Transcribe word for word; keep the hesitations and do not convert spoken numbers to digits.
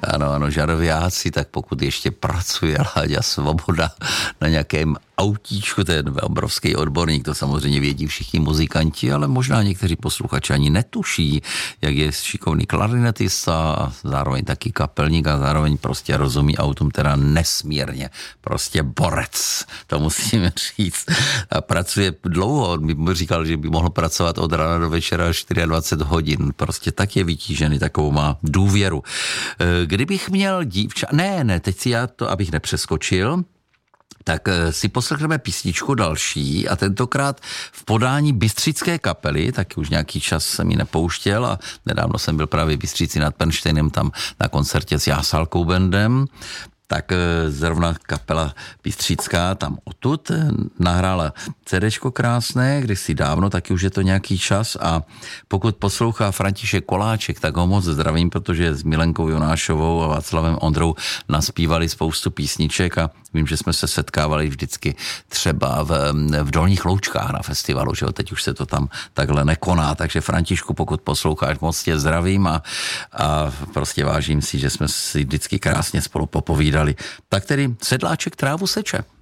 Ano, ano, žaroviáci, tak pokud ještě pracuje Láďa Svoboda na nějakém autíčku, to je obrovský odborník, to samozřejmě vědí všichni muzikanti, ale možná někteří posluchači ani netuší, jak je šikovný klarinetista a zároveň taky kapelník a zároveň prostě rozumí autům teda nesmírně. Prostě borec, to musíme říct. A pracuje dlouho, on by říkal, že by mohl pracovat od rána do večera dvacet čtyři hodin. Prostě tak je vytížený, takovou má důvěru. Kdybych měl dívča... Ne, ne, teď si já to, abych nepřeskočil, tak si poslechneme písničku další a tentokrát v podání bystřické kapely, taky už nějaký čas jsem ji nepouštěl a nedávno jsem byl právě v Bystřici nad Pernštejnem tam na koncertě s Jásalkou bandem, tak zrovna kapela Bystřická tam odtud nahrála CDčko krásné, kdysi dávno, taky už je to nějaký čas a pokud poslouchá František Koláček, tak ho moc zdravím, protože s Milenkou Jonášovou a Václavem Ondrou naspívali spoustu písniček a vím, že jsme se setkávali vždycky třeba v, v Dolních Loučkách na festivalu, že jo, teď už se to tam takhle nekoná, takže Františku, pokud posloucháš, moc tě zdravím a, a prostě vážím si, že jsme si vždycky krásně spolu popovídali. Tak tedy Sedláček trávu seče.